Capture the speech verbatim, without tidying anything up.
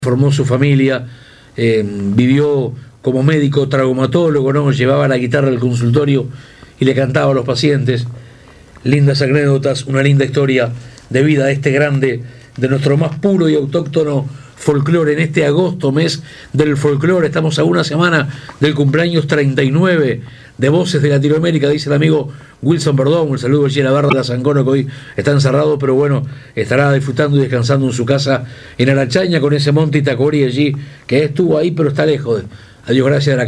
formó su familia, eh, vivió como médico traumatólogo, ¿no? Llevaba la guitarra al consultorio y le cantaba a los pacientes. Lindas anécdotas, una linda historia de vida de este grande, de nuestro más puro y autóctono folclore en este agosto, mes del folclore. Estamos a una semana del cumpleaños treinta y nueve de Voces de Latinoamérica, dice el amigo Wilson Perdón. Un saludo allí a la barra de la Sancono, que hoy está encerrado, pero bueno, estará disfrutando y descansando en su casa en Arachaña con ese monte Itacori allí, que estuvo ahí pero está lejos. Adiós, gracias a la